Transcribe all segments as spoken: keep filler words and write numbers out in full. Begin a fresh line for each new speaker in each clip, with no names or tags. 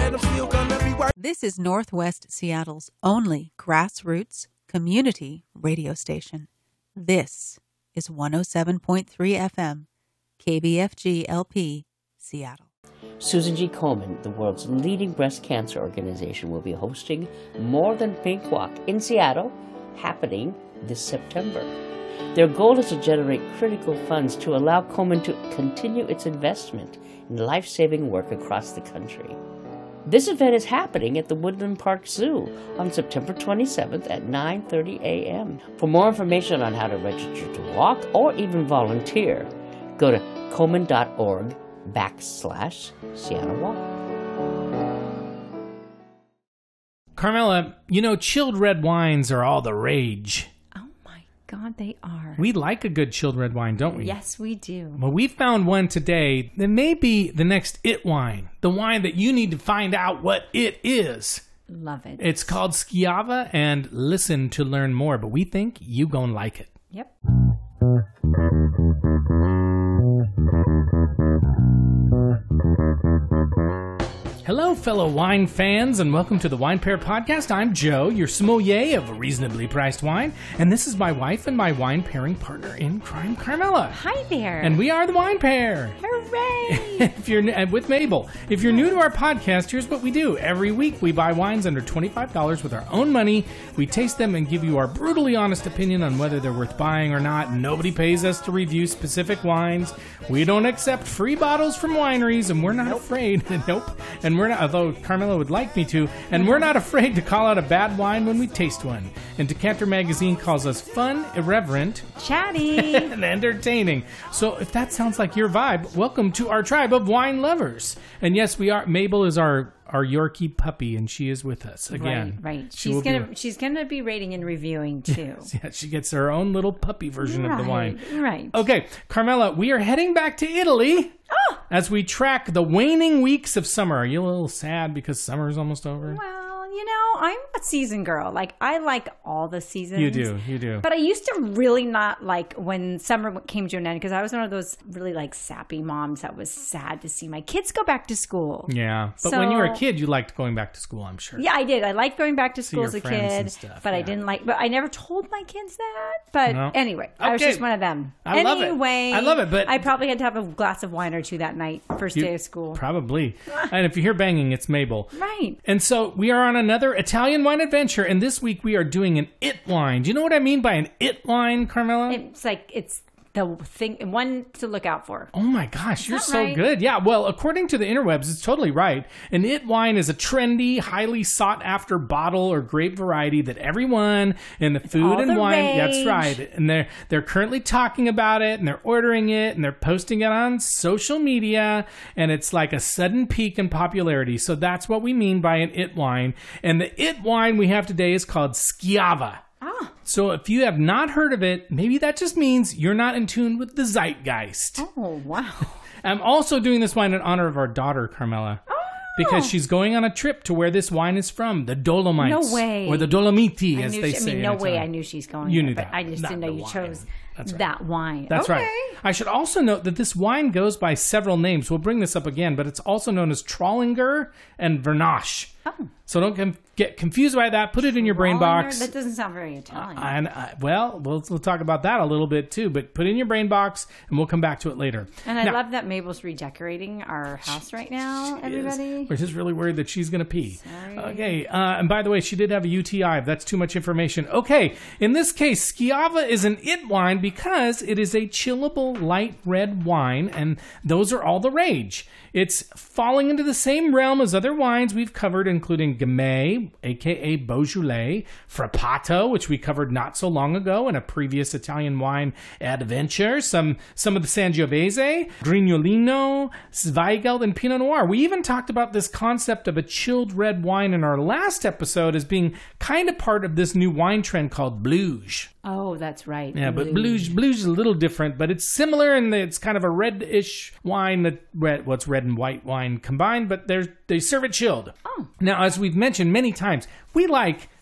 and I'm still gonna be working.
This is Northwest Seattle's only grassroots community radio station. This is one oh seven point three F M, K B F G L P, Seattle.
Susan G. Komen, the world's leading breast cancer organization, will be hosting More Than Pink Walk in Seattle, happening this September. Their goal is to generate critical funds to allow Komen to continue its investment in life-saving work across the country. This event is happening at the Woodland Park Zoo on September twenty-seventh at nine thirty a.m. For more information on how to register to walk or even volunteer, go to komen.org backslash Seattle Walk.
Carmela, you know, chilled red wines are all the rage.
God, they are.
We like a good chilled red wine, don't we?
Yes, we do.
Well, we found one today that may be the next it wine, the wine that you need to find out what it is.
Love it.
It's called Schiava, and listen to learn more, but we think you gonna like it.
Yep.
Hello, fellow wine fans, and welcome to the Wine Pair Podcast. I'm Joe, your sommelier of reasonably priced wine, and this is my wife and my wine pairing partner in crime, Carmela.
Hi there.
And we are the Wine Pair.
Hooray!
If you're uh, with Mabel. If you're new to our podcast, here's what we do. Every week, we buy wines under twenty-five dollars with our own money. We taste them and give you our brutally honest opinion on whether they're worth buying or not. Nobody pays us to review specific wines. We don't accept free bottles from wineries, and we're not nope. afraid. Nope. And we're not, although Carmela would like me to, and we're not afraid to call out a bad wine when we taste one. And Decanter Magazine calls us fun, irreverent,
chatty,
and entertaining. So if that sounds like your vibe, welcome to our tribe of wine lovers. And yes, we are. Mabel is our our Yorkie puppy, and she is with us again.
Right, right.
She
she's gonna
be,
she's gonna be rating and reviewing too.
Yeah, she gets her own little puppy version
right,
of the wine.
Right.
Okay, Carmela, we are heading back to Italy.
Oh!
As we track the waning weeks of summer. Are you a little sad because summer is almost over?
Well, you know, I'm a season girl. Like, I like all the seasons.
You do, you do.
But I used to really not like when summer came to an end, because I was one of those really like sappy moms that was sad to see my kids go back to school.
Yeah, but
so,
when you were a kid, you liked going back to school, I'm sure.
Yeah, I did. I liked going back to school as a kid,
stuff,
but
yeah.
I didn't like. But I never told my kids that. But
no.
anyway,
okay.
I was just one of them.
I
anyway,
love it. I love it. But
I probably had to have a glass of wine or two that night, first
you,
day of school.
Probably. And if you hear banging, it's Mabel.
Right.
And so we are on another Italian wine adventure, and this week we are doing an it wine. Do you know what I mean by an it wine, Carmela?
It's like it's the thing, one to look out for.
Oh my gosh,
is
you're so
right?
good. Yeah, well, according to the interwebs, it's totally right. An it wine is a trendy, highly sought after bottle or grape variety that everyone in the food
all
and
the
wine,
rage.
that's right. And they're they're currently talking about it, and they're ordering it, and they're posting it on social media, and it's like a sudden peak in popularity. So that's what we mean by an it wine. And the it wine we have today is called Schiava.
Ah.
So if you have not heard of it, maybe that just means you're not in tune with the zeitgeist.
Oh, wow.
I'm also doing this wine in honor of our daughter, Carmela.
Oh.
Because she's going on a trip to where this wine is from, the Dolomites.
No way.
Or the Dolomiti,
I
as
knew
they
she,
say.
I mean, no
in
way
Italian.
I knew she's going
You
there,
knew
but
that.
I just
Not
didn't know
the
you
wine.
chose
That's right.
that wine.
That's
okay.
right. I should also note that this wine goes by several names. We'll bring this up again, but it's also known as Trollinger and Vernache.
Oh.
So don't com- get confused by that. Put it in your brain box.
That doesn't sound very Italian.
Uh, and uh, well, well, we'll talk about that a little bit too. But put it in your brain box, and we'll come back to it later.
And I
now,
love that Mabel's redecorating our house right now, everybody.
Is. We're just really worried that she's going to pee.
Sorry.
Okay. Uh, and by the way, she did have a U T I. That's too much information. Okay. In this case, Schiava is an it wine because it is a chillable light red wine, and those are all the rage. It's falling into the same realm as other wines we've covered, including Gamay, aka Beaujolais, Frappato, which we covered not so long ago in a previous Italian wine adventure, some some of the Sangiovese, Grignolino, Zweigelt, and Pinot Noir. We even talked about this concept of a chilled red wine in our last episode as being kind of part of this new wine trend called Bluge.
Oh, that's right.
Yeah, but Bluge, Bluge is a little different, but it's similar in that it's kind of a reddish wine, that red, what's red and white wine combined, but they're, they serve it chilled.
Oh.
Now, as we've mentioned many times, we like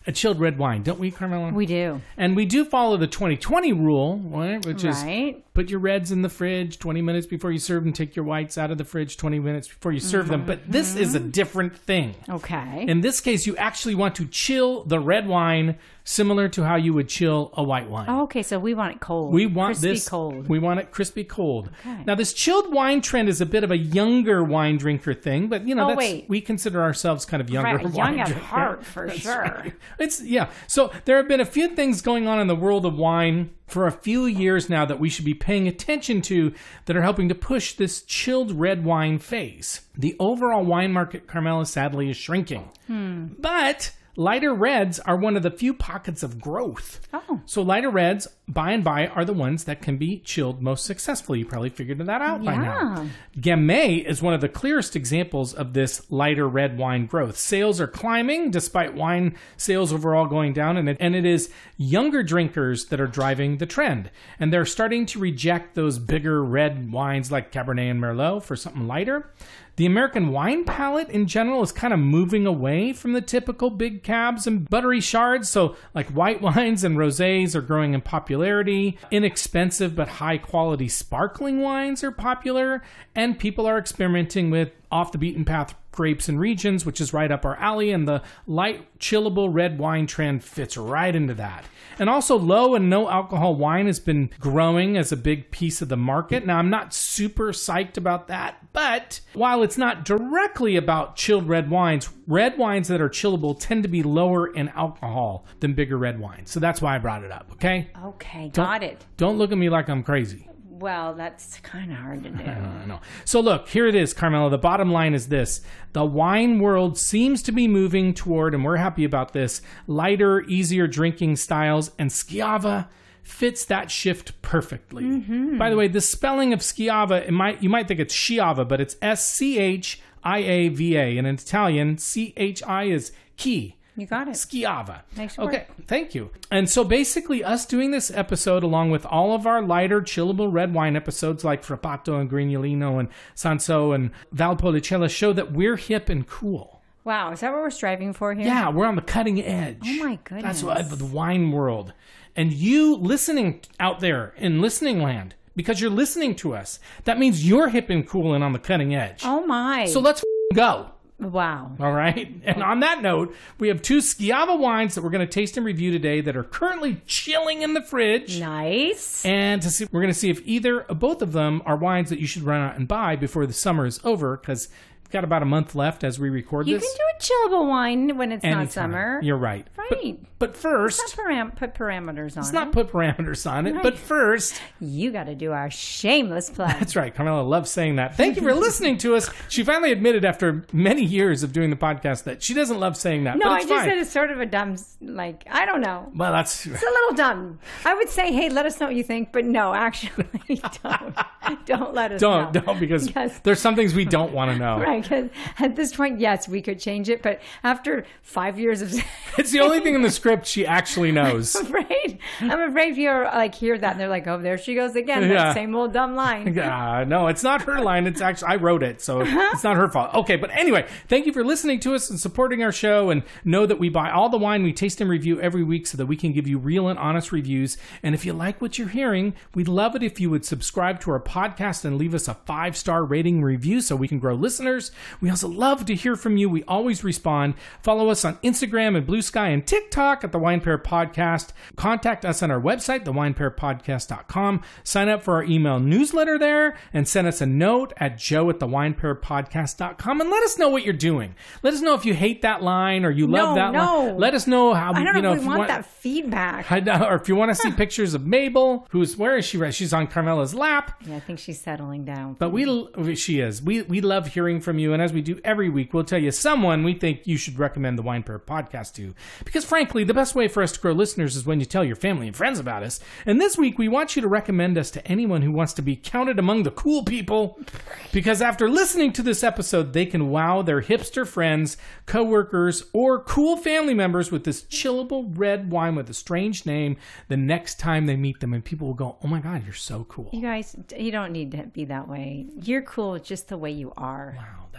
a chilled red wine, don't we, Carmela?
We do.
And we do follow the twenty twenty rule, right? Which
right.
is put your reds in the fridge twenty minutes before you serve them, take your whites out of the fridge twenty minutes before you serve mm-hmm. them. But this is a different thing.
Okay.
In this case, you actually want to chill the red wine similar to how you would chill a white wine.
Oh, okay, so we want it cold.
We want
crispy
this
cold.
We want it crispy cold.
Okay.
Now, this chilled wine trend is a bit of a younger wine drinker thing, but you know,
oh,
that's,
wait.
we consider ourselves kind of younger.
Right,
wine
young at
drinker.
heart for
That's
sure.
Right. It's yeah. So there have been a few things going on in the world of wine for a few years now that we should be paying attention to that are helping to push this chilled red wine phase. The overall wine market, Carmela, sadly is shrinking.
Hmm.
But lighter reds are one of the few pockets of growth.
Oh.
So lighter reds, by and by, are the ones that can be chilled most successfully. You probably figured that out
yeah.
by now. Gamay is one of the clearest examples of this lighter red wine growth. Sales are climbing despite wine sales overall going down, and it, and it is younger drinkers that are driving the trend. And they're starting to reject those bigger red wines like Cabernet and Merlot for something lighter. The American wine palate in general is kind of moving away from the typical big cabs and buttery shards. So like white wines and rosés are growing in popularity. Inexpensive but high quality sparkling wines are popular. And people are experimenting with off the beaten path grapes and regions, which is right up our alley. And the light, chillable red wine trend fits right into that. And also low and no alcohol wine has been growing as a big piece of the market. Now, I'm not super psyched about that, but while it's not directly about chilled red wines, red wines that are chillable tend to be lower in alcohol than bigger red wines. So that's why I brought it up, okay?
Okay,
Don't-
got it.
Don't look at me like I'm crazy.
Well, that's kind of hard to do.
I know. So look, here it is, Carmela. The bottom line is this. The wine world seems to be moving toward, and we're happy about this, lighter, easier drinking styles, and Schiava fits that shift perfectly. Mm-hmm. By the way, the spelling of Schiava, it might you might think it's Schiava, but it's S C H I A V A. And in Italian, C H I is chi.
You got it.
Schiava.
Nice work.
Okay, thank you. And so basically us doing this episode along with all of our lighter, chillable red wine episodes like Frappato and Grignolino and Sanso and Valpolicella show that we're hip and cool.
Wow, is that what we're striving for here?
Yeah, we're on the cutting edge.
Oh my goodness.
That's what the wine world. And you listening out there in listening land, because you're listening to us, that means you're hip and cool and on the cutting edge.
Oh my.
So let's f- go.
Wow.
All right. And on that note, we have two Schiava wines that we're going to taste and review today that are currently chilling in the fridge.
Nice.
And to see, we're going to see if either or both of them are wines that you should run out and buy before the summer is over, because we've got about a month left as we record
You
this.
can do a chillable wine when it's
Anytime.
not summer.
You're right.
Right.
But, but first,
Let's not param- put parameters on
let's
it.
not put parameters on it.
Right.
But first,
You got to do our shameless plug.
that's right. Carmela loves saying that. Thank you for listening to us. She finally admitted after many years of doing the podcast that she doesn't love saying that.
No,
but
I
it's
just
fine.
said it's sort of a dumb, like, I don't know.
Well, that's
It's a little dumb. I would say, hey, let us know what you think, but no, actually, don't. Don't let us
don't
know.
don't because
Because-
there's some things we don't want to know.
Right, because at this point, yes, we could change it, but after five years of...
It's the only thing in the script she actually knows.
I'm afraid. I'm afraid you're like hear that and they're like, oh, there she goes again. That
Yeah.
same old dumb line.
Uh, no, it's not her line. It's actually I wrote it, so it's not her fault. Okay, but anyway, thank you for listening to us and supporting our show. And know that we buy all the wine we taste and review every week so that we can give you real and honest reviews. And if you like what you're hearing, we'd love it if you would subscribe to our podcast and leave us a five-star rating review so we can grow listeners. We also love to hear from you. We always respond. Follow us on Instagram and Blue Sky and TikTok at the Wine Pair Podcast. Contact us on our website, the wine pair podcast dot com. Sign up for our email newsletter there and send us a note at joe at the wine pair podcast dot com and let us know what you're doing. Let us know if you hate that line or you love
No,
that
no.
line. Let us know how
I don't
you
know,
know
if we
you
want, that feedback.
I know, or if you want to see pictures of Mabel, who's where is she? Right, she's on Carmela's lap.
Yeah, I think she's settling down.
But we, she is. We we love hearing from you, and as we do every week, we'll tell you someone we think you should recommend the Wine Pair Podcast to. Because frankly, the best way for us to grow listeners is when you tell your family and friends about us. And this week, we want you to recommend us to anyone who wants to be counted among the cool people. Because after listening to this episode, they can wow their hipster friends, coworkers, or cool family members with this chillable red wine with a strange name the next time they meet them, and people will go, "Oh my God, you're so cool."
You guys, you don't need to be that way. You're cool just the way you are.
Wow, that's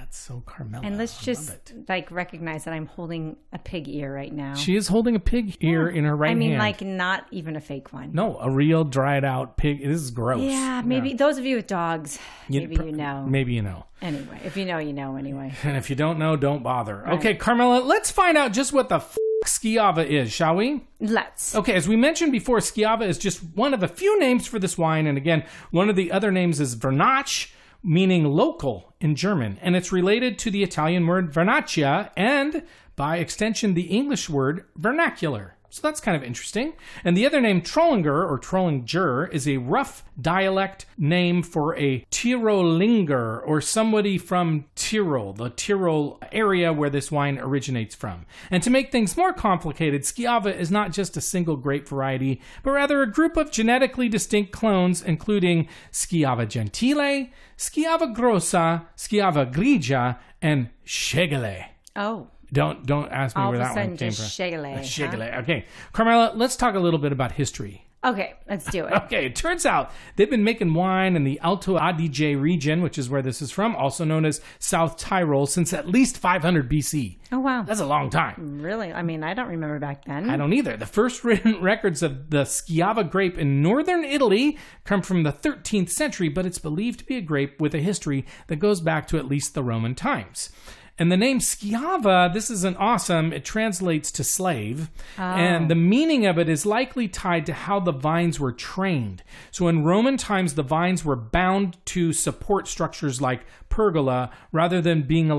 That's so Carmela.
And let's
I
just
love it.
like recognize that I'm holding a pig ear right now.
She is holding a pig ear in her right
I mean,
hand.
like not even a fake one.
No, a real dried out pig. This is gross.
Yeah, maybe those of you with dogs,
You-
maybe you know.
Maybe you know.
Anyway, if you know, you know anyway.
And if you don't know, don't bother.
Right.
Okay, Carmela, let's find out just what the f- Schiava is, shall we?
Let's.
Okay, as we mentioned before, Schiava is just one of a few names for this wine. And again, one of the other names is Vernach, meaning local in German. And it's related to the Italian word vernaccia and, by extension, the English word vernacular. So that's kind of interesting. And the other name, Trollinger or Trollinger, is a rough dialect name for a Tirolinger or somebody from Tyrol, the Tyrol area where this wine originates from. And to make things more complicated, Schiava is not just a single grape variety, but rather a group of genetically distinct clones, including Schiava Gentile, Schiava Grossa, Schiava Grigia, and Schegele.
Oh.
Don't don't ask me
All
where
of a
that
sudden,
one came
just
from.
Schegele, huh?
Schegele. Okay, Carmela, let's talk a little bit about history.
Okay, let's do it.
Okay, it turns out they've been making wine in the Alto Adige region, which is where this is from, also known as South Tyrol, since at least five hundred B C.
Oh, wow.
That's a long time.
Really? I mean, I don't remember back then.
I don't either. The first written records of the Schiava grape in northern Italy come from the thirteenth century, but it's believed to be a grape with a history that goes back to at least the Roman times. And the name Schiava, this is an awesome, it translates to slave.
Oh.
And the meaning of it is likely tied to how the vines were trained. So in Roman times, the vines were bound to support structures like pergola rather than being